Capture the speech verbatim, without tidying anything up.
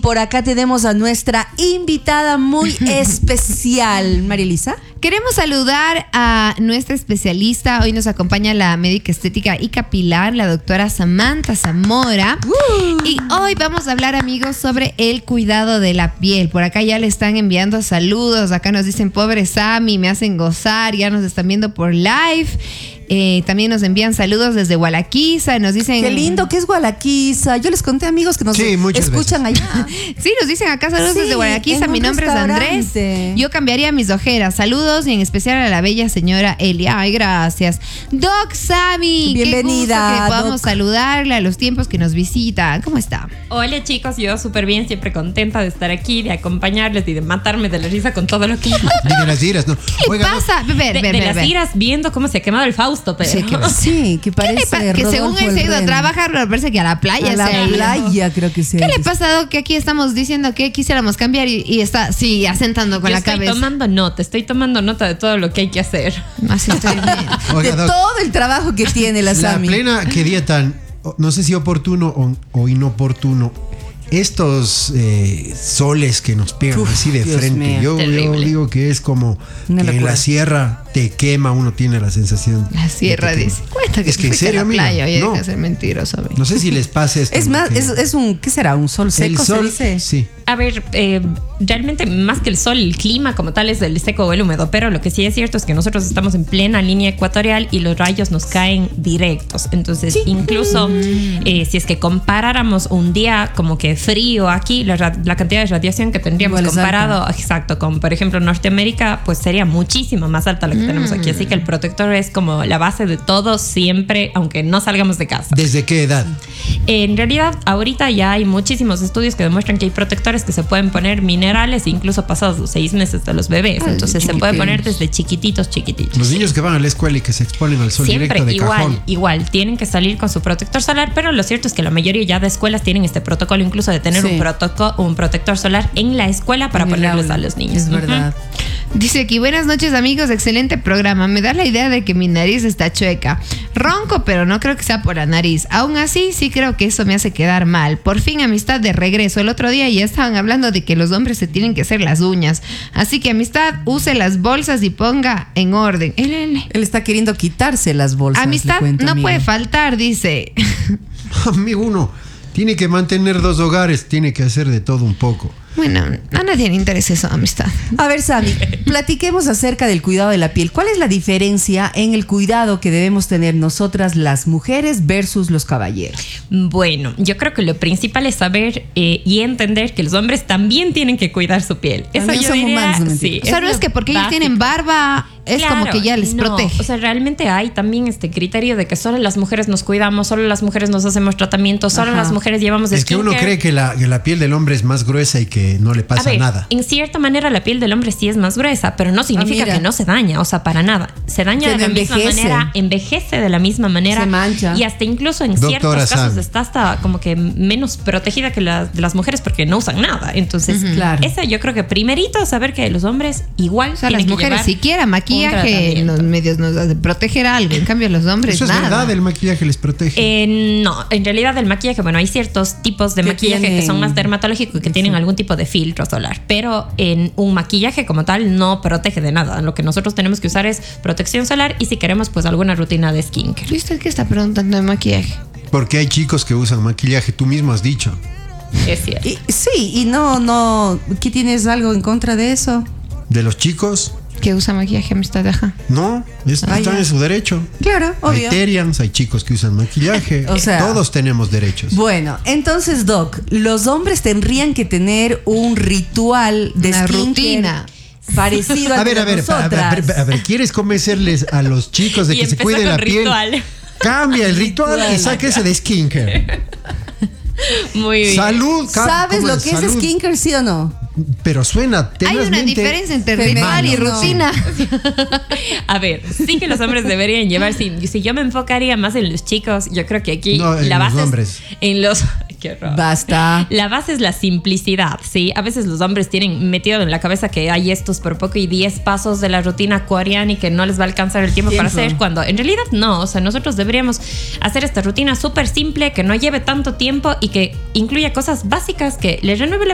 por acá tenemos a nuestra invitada muy especial, Marielisa. Queremos saludar a nuestra especialista. Hoy nos acompaña la médica estética y capilar, la doctora Samantha Zamora. Uh. Y hoy vamos a hablar, amigos, sobre el cuidado de la piel. Por acá ya le están enviando saludos. Acá nos dicen, pobre Sami, me hacen gozar. Ya nos están viendo por live. Eh, también nos envían saludos desde Gualaquiza. Nos dicen... Qué lindo que es Gualaquiza. Yo les conté, amigos, que nos sí, escuchan veces. allá. Sí, nos dicen acá saludos sí, desde Gualaquiza. Mi nombre es Andrés. Yo cambiaría mis ojeras. Saludos y en especial a la bella señora Elia. Ay, gracias. Doc Sami. Bienvenida. Qué gusto que podamos saludarle a los tiempos que nos visitan. ¿Cómo está? Hola, chicos. Yo súper bien, siempre contenta de estar aquí, de acompañarles y de matarme de la risa con todo lo que... Y de las iras, ¿no? ¿Qué Oiga, pasa? No, ver, de, ver, de ver, las ver. iras viendo cómo se ha quemado el Fausto, pero... Sí, que, sí, que parece ¿Qué le pa- que según él se ha ido a trabajar, pero parece que a la playa a la se ha ido. playa, creo que sí. ¿Qué le pasa, Doc? Que aquí estamos diciendo que quisiéramos cambiar y, y está, sí, asentando con Yo la estoy cabeza. tomando nota, estoy tomando nota de todo lo que hay que hacer. Así estoy bien. oiga, de doc, todo el trabajo que tiene la la Sami. plena, qué día tan, no sé si oportuno o, o inoportuno, estos eh, soles que nos pegan Uf, así de Dios frente. mío, yo, yo terrible. digo que es como Una que en locura. la sierra te quema, uno tiene la sensación. La sierra de que te dice. quema. Cuenta que Es que en fuiste a serio, la amiga, playa. Oye, no. deja de ser mentiroso. amigo. No sé si les pasa esto. Es más, que es, es un, ¿qué será? ¿Un sol seco el sol, se dice? sí. A ver, eh, realmente más que el sol, el clima como tal es el seco o el húmedo, pero lo que sí es cierto es que nosotros estamos en plena línea ecuatorial y los rayos nos caen directos. Entonces, sí. incluso eh, si es que comparáramos un día como que frío aquí, la, ra- la cantidad de radiación que tendríamos Igual es comparado, alta. exacto, con por ejemplo Norteamérica, pues sería muchísimo más alta la que mm. tenemos aquí. Así que el protector es como la base de todo siempre, aunque no salgamos de casa. ¿Desde qué edad? En realidad, ahorita ya hay muchísimos estudios que demuestran que hay protectores que se pueden poner minerales incluso pasados los seis meses de los bebés. Ay, Entonces se puede poner desde chiquititos, chiquititos. Los niños que van a la escuela y que se exponen al sol Siempre directo de igual, cajón. igual, tienen que salir con su protector solar, pero lo cierto es que la mayoría ya de escuelas tienen este protocolo incluso de tener Sí. un, protoco- un protector solar en la escuela para En el ponerles aula. a los niños. Es verdad. Dice aquí, buenas noches, amigos, excelente programa. Me da la idea de que mi nariz está chueca. Ronco, pero no creo que sea por la nariz. Aún así, sí creo que eso me hace quedar mal. Por fin, amistad de regreso. El otro día ya estaban hablando de que los hombres se tienen que hacer las uñas. Así que, amistad, use las bolsas y ponga en orden. Él, él. Él está queriendo quitarse las bolsas. Amistad le cuento, no amigo. puede faltar, dice. Amigo, uno tiene que mantener dos hogares, tiene que hacer de todo un poco. Bueno, a nadie le interesa eso, amistad. A ver, Sami, platiquemos acerca del cuidado de la piel. ¿Cuál es la diferencia en el cuidado que debemos tener nosotras las mujeres versus los caballeros? Bueno, yo creo que lo principal es saber eh, y entender que los hombres también tienen que cuidar su piel. Eso También yo son diría, humanos, no me sí, entiendes. O sea, no es que porque ellos básico. tienen barba, es Claro, como que ya les no, protege. O sea, realmente hay también este criterio de que solo las mujeres nos cuidamos, solo las mujeres nos hacemos tratamientos, solo Ajá. las mujeres llevamos Es que uno skincare. cree que la, que la piel del hombre es más gruesa y que no le A pasa ver, nada. en cierta manera la piel del hombre sí es más gruesa, pero no significa Ah, mira. que no se daña, o sea, para nada. Se daña Que de la no misma envejece. manera, envejece de la misma manera. Se mancha. Y hasta incluso en Doctora ciertos casos Sam. está hasta como que menos protegida que la, de las mujeres porque no usan nada. Entonces, Ujú. Claro. esa yo creo que primerito saber que los hombres igual O sea, tienen las que mujeres llevar siquiera un maquillaje en tratamiento. los medios nos hace proteger algo. En cambio, los hombres Eso es nada. verdad, el maquillaje les protege. Eh, no, en realidad el maquillaje, bueno, hay ciertos tipos de Que maquillaje tienen- que son más dermatológicos que tienen algún tipo de filtro solar, pero en un maquillaje como tal no protege de nada. Lo que nosotros tenemos que usar es protección solar y si queremos pues alguna rutina de skincare. ¿Viste qué está preguntando de maquillaje? Porque hay chicos que usan maquillaje, tú mismo has dicho. Es cierto. Y, sí, y no, no. ¿Qué tienes algo en contra de eso? De los chicos, Que usa maquillaje, amistad, ajá. no, es- Ah, están ya. en su derecho. Claro, Hay obvio. terians, hay chicos que usan maquillaje. O sea- todos tenemos derechos. Bueno, entonces, Doc, los hombres tendrían que tener un ritual de Una skincare rutina. parecido al A ver, de a ver, a ver, a nosotras. ver, a ver, ¿quieres convencerles a los chicos de Y que se empezó cuide con la piel? ritual. Cambia el ritual Ritual. y sáquese de skincare. Muy bien. Salud, ca- ¿Sabes ¿cómo lo que es Salud. skincare, sí o no? Pero suena Hay una tenazmente diferencia entre femenino. ritual y rutina. A ver, sí que los hombres deberían llevar, si, si yo me enfocaría más en los chicos, yo creo que aquí No, en la los base es hombres. en los qué horror. Basta. La base es la simplicidad, ¿sí? A veces los hombres tienen metido en la cabeza que hay estos por poco y diez pasos de la rutina coreana y que no les va a alcanzar el tiempo, Tiempo. para hacer, cuando en realidad no. O sea, nosotros deberíamos hacer esta rutina súper simple, que no lleve tanto tiempo y que incluya cosas básicas que le renueve la